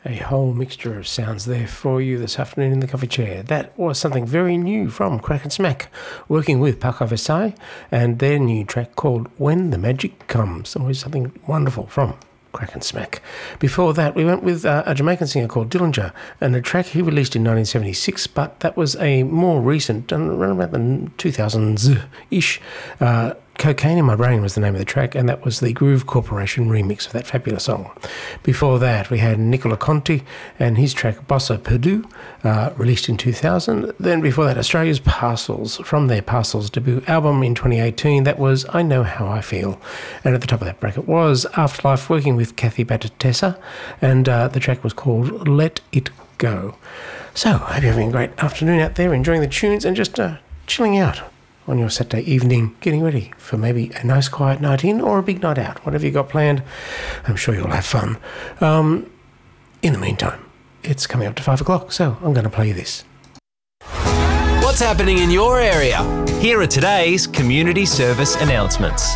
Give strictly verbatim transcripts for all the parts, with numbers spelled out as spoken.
A whole mixture of sounds there for you this afternoon in the coffee chair. That was something very new from Crack and Smack, working with Paco Versailles and their new track called When the Magic Comes. Always something wonderful from Crack and Smack. Before that, we went with uh, a Jamaican singer called Dillinger, and a track he released in nineteen seventy-six, but that was a more recent, around about the two thousands-ish, uh, Cocaine in My Brain was the name of the track, and that was the Groove Corporation remix of that fabulous song. Before that, we had Nicola Conti and his track Bossa Perdue, uh, released in two thousand. Then before that, Australia's Parcels, from their Parcels debut album in twenty eighteen, that was I Know How I Feel. And at the top of that bracket was Afterlife, working with Kathy Batatessa, and uh, the track was called Let It Go. So, I hope you're having a great afternoon out there, enjoying the tunes and just uh, chilling out on your Saturday evening, getting ready for maybe a nice quiet night in or a big night out, whatever you got planned. I'm sure you'll have fun. Um, in the meantime, it's coming up to five o'clock, so I'm going to play you this. What's happening in your area? Here are today's community service announcements.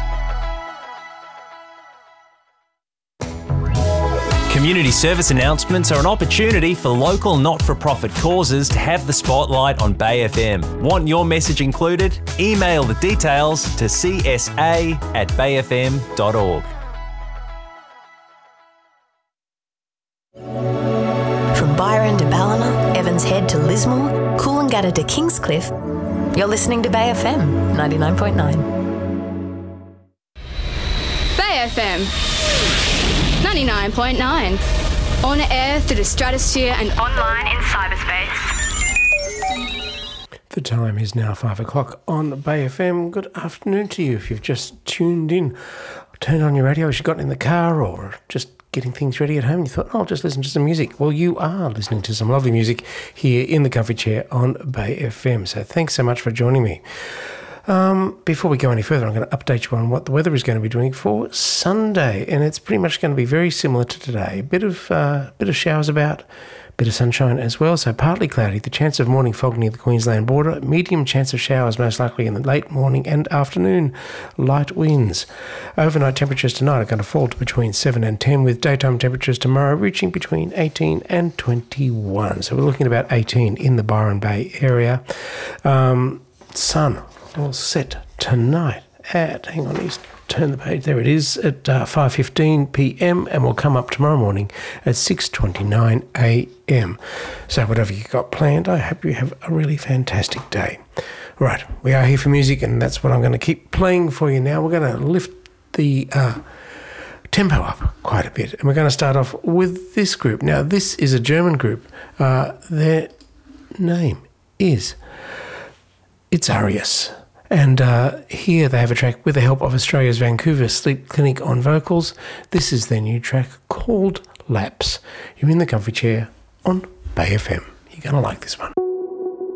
Community service announcements are an opportunity for local not-for-profit causes to have the spotlight on Bay F M. Want your message included? Email the details to c s a at bay f m dot org. From Byron to Ballina, Evans Head to Lismore, Coolangatta to Kingscliff, you're listening to Bay F M ninety-nine point nine. Bay F M ninety-nine point nine. On air through the stratosphere and online in cyberspace. The time is now five o'clock on Bay F M. Good afternoon to you if you've just tuned in, turned on your radio as you got in the car, or just getting things ready at home. You thought, oh, I'll just listen to some music. Well, you are listening to some lovely music here in the comfy chair on Bay F M. So thanks so much for joining me. Um, before we go any further, I'm going to update you on what the weather is going to be doing for Sunday, and it's pretty much going to be very similar to today. A bit of uh, bit of showers about, bit of sunshine as well, so partly cloudy. The chance of morning fog near the Queensland border. Medium chance of showers most likely in the late morning and afternoon. Light winds. Overnight temperatures tonight are going to fall to between seven and ten, with daytime temperatures tomorrow reaching between eighteen and twenty-one. So we're looking at about eighteen in the Byron Bay area. Um, sun will set tonight at, hang on, let's turn the page, there it is, at uh, five fifteen p m, and will come up tomorrow morning at six twenty-nine a m. So whatever you got planned, I hope you have a really fantastic day. Right, we are here for music, and that's what I'm going to keep playing for you now. We're going to lift the uh, tempo up quite a bit, and we're going to start off with this group. Now, this is a German group. Uh, their name is, it's Arius. And uh, here they have a track with the help of Australia's Vancouver Sleep Clinic on vocals. This is their new track called Lapse. You're in the comfy chair on Bay F M. You're going to like this one.